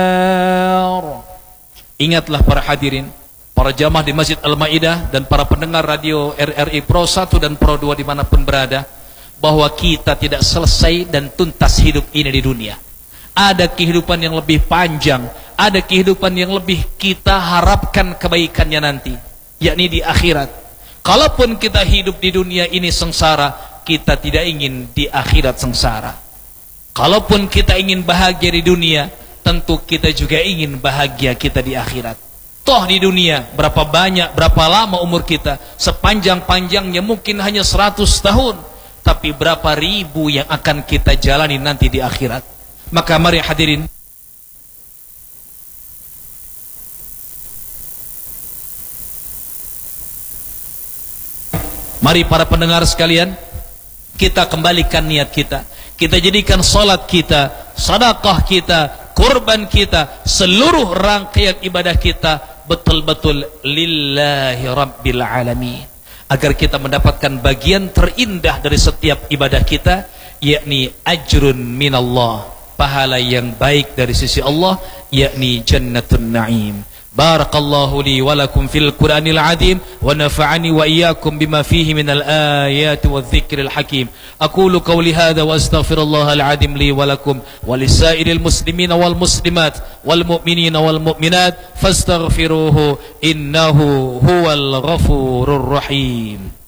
Ingatlah para hadirin, para jamaah di Masjid Al-Maidah dan para pendengar radio RRI Pro 1 dan Pro 2 dimanapun berada, bahwa kita tidak selesai dan tuntas hidup ini di dunia. Ada kehidupan yang lebih panjang, ada kehidupan yang lebih kita harapkan kebaikannya nanti, yakni di akhirat. Kalaupun kita hidup di dunia ini sengsara, kita tidak ingin di akhirat sengsara. Kalaupun kita ingin bahagia di dunia, tentu kita juga ingin bahagia kita di akhirat. Toh di dunia berapa banyak, berapa lama umur kita? Sepanjang-panjangnya mungkin hanya 100 tahun, tapi berapa ribu yang akan kita jalani nanti di akhirat. Maka mari hadirin, mari para pendengar sekalian, kita kembalikan niat kita. Kita jadikan salat kita, sedekah kita, kurban kita, seluruh rangkaian ibadah kita betul-betul lillahi rabbil alamin, agar kita mendapatkan bagian terindah dari setiap ibadah kita, yakni ajrun minallah, pahala yang baik dari sisi Allah, yakni jannatun na'im. Barakallahu li wa lakum fil Qur'anil azim wa nafa'ani wa iyyakum bima fihi minal ayati wadh-dhikril hakim. Aqulu qawli hadha wa astaghfirullahal azim li wa lakum wa lisairil muslimina wal muslimat wal mu'minina wal mu'minat fastaghfiruhu innahu huwal ghafurur rahim.